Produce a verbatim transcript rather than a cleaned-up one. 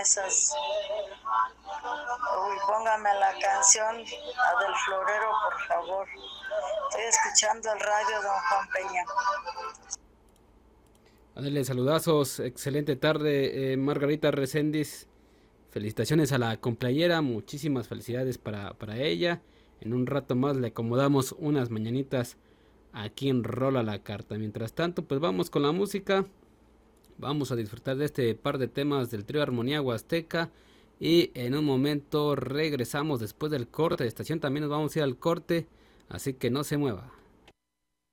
esas. Uy, póngame la canción la del florero, por favor. Estoy escuchando el radio, don Juan Peña. Dale saludazos, excelente tarde, eh, Margarita Reséndiz. Felicitaciones a la cumpleañera, muchísimas felicidades para, para ella. En un rato más le acomodamos unas mañanitas aquí en Rola la Carta. Mientras tanto, pues vamos con la música. Vamos a disfrutar de este par de temas del trío Armonía Huasteca. Y en un momento regresamos después del corte de estación. También nos vamos a ir al corte, así que no se mueva.